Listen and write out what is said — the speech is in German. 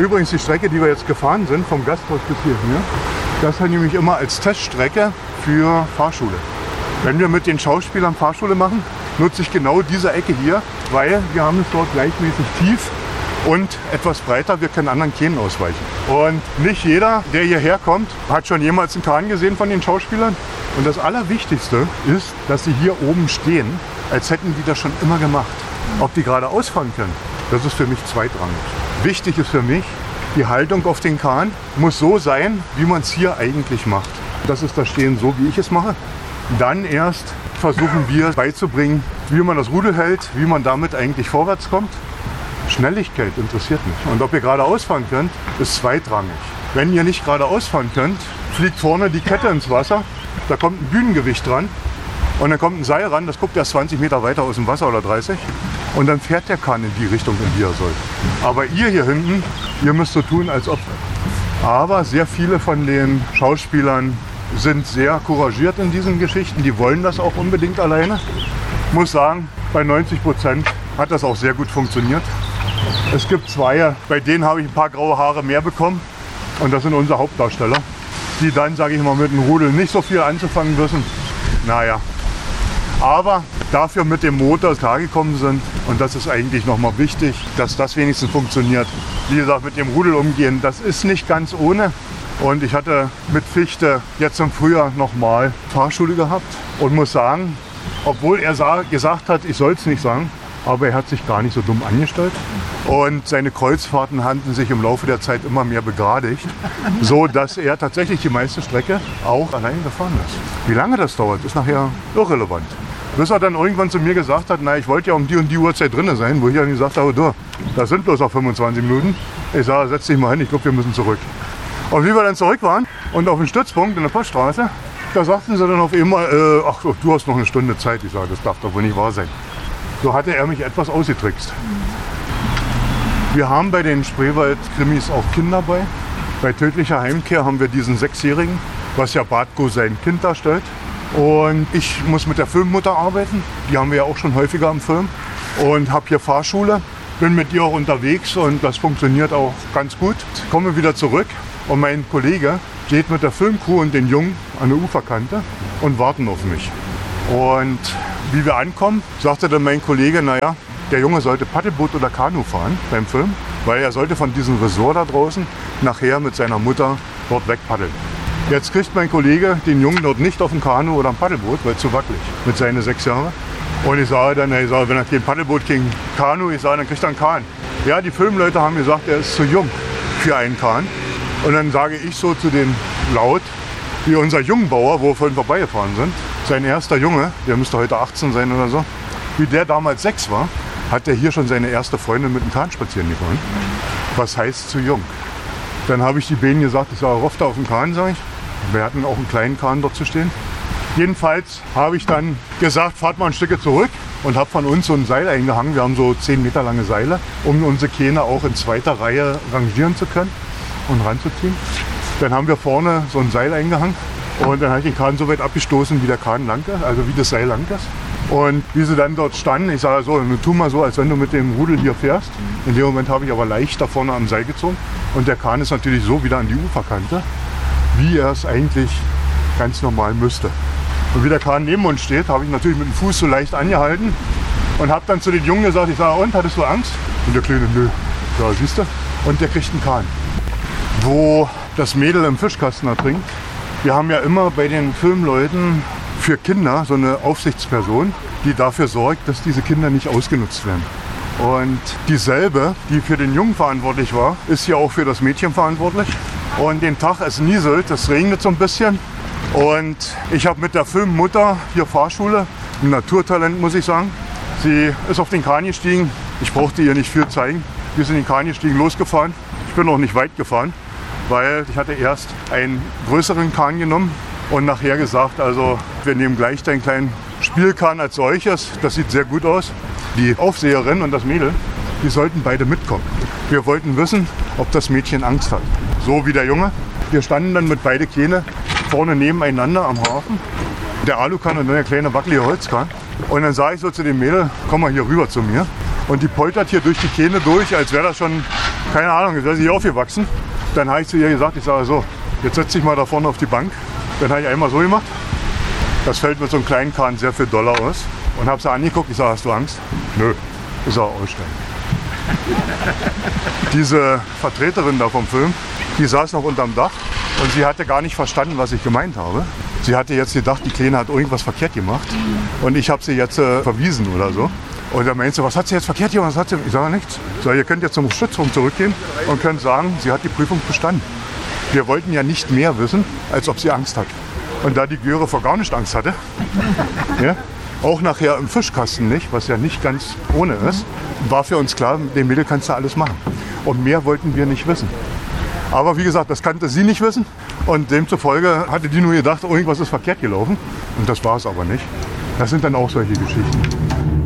Übrigens die Strecke, die wir jetzt gefahren sind, vom Gasthaus bis hierhin, das ist nämlich immer als Teststrecke für Fahrschule. Wenn wir mit den Schauspielern Fahrschule machen, nutze ich genau diese Ecke hier, weil wir haben es dort gleichmäßig tief und etwas breiter, wir können anderen Kähnen ausweichen. Und nicht jeder, der hierher kommt, hat schon jemals einen Kahn gesehen von den Schauspielern. Und das Allerwichtigste ist, dass sie hier oben stehen, als hätten die das schon immer gemacht. Ob die gerade ausfahren können, das ist für mich zweitrangig. Wichtig ist für mich, die Haltung auf den Kahn muss so sein, wie man es hier eigentlich macht. Das ist das Stehen so, wie ich es mache. Dann erst versuchen wir beizubringen, wie man das Rudel hält, wie man damit eigentlich vorwärts kommt. Schnelligkeit interessiert mich. Und ob ihr gerade ausfahren könnt, ist zweitrangig. Wenn ihr nicht gerade ausfahren könnt, fliegt vorne die Kette ins Wasser, da kommt ein Bühnengewicht dran und dann kommt ein Seil ran, das guckt erst 20 Meter weiter aus dem Wasser oder 30 und dann fährt der Kahn in die Richtung, in die er soll. Aber ihr hier hinten, ihr müsst so tun, als ob. Aber sehr viele von den Schauspielern sind sehr couragiert in diesen Geschichten, die wollen das auch unbedingt alleine. Ich muss sagen, bei 90% hat das auch sehr gut funktioniert. Es gibt zwei, bei denen habe ich ein paar graue Haare mehr bekommen und das sind unsere Hauptdarsteller, die dann, sage ich mal, mit dem Rudel nicht so viel anzufangen wissen. Naja, aber dafür mit dem Motor klargekommen sind und das ist eigentlich nochmal wichtig, dass das wenigstens funktioniert. Wie gesagt, mit dem Rudel umgehen, das ist nicht ganz ohne. Und ich hatte mit Fichte jetzt im Frühjahr nochmal Fahrschule gehabt und muss sagen, obwohl er gesagt hat, ich soll es nicht sagen, aber er hat sich gar nicht so dumm angestellt. Und seine Kreuzfahrten hatten sich im Laufe der Zeit immer mehr begradigt, so dass er tatsächlich die meiste Strecke auch allein gefahren ist. Wie lange das dauert, ist nachher irrelevant. Bis er dann irgendwann zu mir gesagt hat, na, ich wollte ja um die und die Uhrzeit drin sein, wo ich dann gesagt habe, du, das sind bloß noch 25 Minuten. Ich sage, setz dich mal hin, ich glaube, wir müssen zurück. Und wie wir dann zurück waren und auf dem Stützpunkt in der Poststraße, da sagten sie dann auf einmal, ach, du hast noch eine Stunde Zeit. Ich sage, das darf doch wohl nicht wahr sein. So hatte er mich etwas ausgetrickst. Wir haben bei den Spreewald-Krimis auch Kinder bei. Bei Tödlicher Heimkehr haben wir diesen 6-Jährigen, was ja Bartko sein Kind darstellt. Und ich muss mit der Filmmutter arbeiten. Die haben wir ja auch schon häufiger im Film. Und habe hier Fahrschule. Bin mit ihr auch unterwegs und das funktioniert auch ganz gut. Komme wieder zurück und mein Kollege steht mit der Filmcrew und den Jungen an der Uferkante und warten auf mich. Und wie wir ankommen, sagte dann mein Kollege, naja, der Junge sollte Paddelboot oder Kanu fahren beim Film, weil er sollte von diesem Resort da draußen nachher mit seiner Mutter dort wegpaddeln. Jetzt kriegt mein Kollege den Jungen dort nicht auf dem Kanu oder am Paddelboot, weil es zu wackelig mit seinen 6 Jahren. Und ich sage dann, wenn er kein Paddelboot, kein Kanu, ich sage, dann kriegt er einen Kahn. Ja, die Filmleute haben gesagt, er ist zu jung für einen Kahn. Und dann sage ich so zu den laut, wie unser Jungbauer, wo wir vorhin vorbeigefahren sind, sein erster Junge, der müsste heute 18 sein oder so, wie der damals 6 war, hat er hier schon seine erste Freundin mit dem Kahn spazieren gefahren. Was heißt zu jung? Dann habe ich die Bänen gesagt, ich sage, rauf da auf den Kahn, sage ich. Wir hatten auch einen kleinen Kahn dort zu stehen. Jedenfalls habe ich dann gesagt, fahrt mal ein Stück zurück und habe von uns so ein Seil eingehangen. Wir haben so 10 Meter lange Seile, um unsere Kähne auch in zweiter Reihe rangieren zu können und ranzuziehen. Dann haben wir vorne so ein Seil eingehangen und dann habe ich den Kahn so weit abgestoßen, wie der Kahn lang ist, also wie das Seil lang ist. Und wie sie dann dort standen, ich sage so, tu mal so, als wenn du mit dem Rudel hier fährst. In dem Moment habe ich aber leicht da vorne am Seil gezogen und der Kahn ist natürlich so wieder an die Uferkante, wie er es eigentlich ganz normal müsste. Und wie der Kahn neben uns steht, habe ich natürlich mit dem Fuß so leicht angehalten und habe dann zu den Jungen gesagt, ich sage, und, hattest du Angst? Und der Kleine, nö. Ja, siehst du? Und der kriegt einen Kahn. Wo das Mädel im Fischkasten ertrinkt. Wir haben ja immer bei den Filmleuten für Kinder so eine Aufsichtsperson, die dafür sorgt, dass diese Kinder nicht ausgenutzt werden. Und dieselbe, die für den Jungen verantwortlich war, ist ja auch für das Mädchen verantwortlich. Und den Tag, es nieselt, es regnet so ein bisschen. Und ich habe mit der Filmmutter hier Fahrschule, ein Naturtalent muss ich sagen. Sie ist auf den Kahn gestiegen, ich brauchte ihr nicht viel zeigen. Wir sind in den Kahn gestiegen, losgefahren. Ich bin noch nicht weit gefahren, weil ich hatte erst einen größeren Kahn genommen und nachher gesagt, also wir nehmen gleich den kleinen Spielkahn als solches. Das sieht sehr gut aus. Die Aufseherin und das Mädel, die sollten beide mitkommen. Wir wollten wissen, ob das Mädchen Angst hat. So wie der Junge. Wir standen dann mit beide Kähne vorne nebeneinander am Hafen. Der Alukahn und dann der kleine wackelige Holzkahn. Und dann sage ich so zu dem Mädel, komm mal hier rüber zu mir. Und die poltert hier durch die Kähne durch, als wäre das schon keine Ahnung, ist sie aufgewachsen. Dann habe ich zu ihr gesagt, ich sage so, jetzt setz dich mal da vorne auf die Bank. Dann habe ich einmal so gemacht. Das fällt mit so einem kleinen Kahn sehr viel doller aus. Und habe sie angeguckt, ich sage, hast du Angst? Nö, ich sage, aussteigen. Diese Vertreterin da vom Film, die saß noch unterm Dach und sie hatte gar nicht verstanden, was ich gemeint habe. Sie hatte jetzt gedacht, die Kleine hat irgendwas verkehrt gemacht und ich habe sie jetzt verwiesen oder so. Und dann meinte sie, was hat sie jetzt verkehrt gemacht? Was hat sie? Ich sage nichts. So, ihr könnt jetzt zum Stützpunkt zurückgehen und könnt sagen, sie hat die Prüfung bestanden. Wir wollten ja nicht mehr wissen, als ob sie Angst hat. Und da die Göre vor gar nicht Angst hatte, ja, auch nachher im Fischkasten nicht, was ja nicht ganz ohne ist, war für uns klar, mit dem Mädel kannst du alles machen. Und mehr wollten wir nicht wissen. Aber wie gesagt, das kannte sie nicht wissen. Und demzufolge hatte die nur gedacht, irgendwas ist verkehrt gelaufen. Und das war es aber nicht. Das sind dann auch solche Geschichten.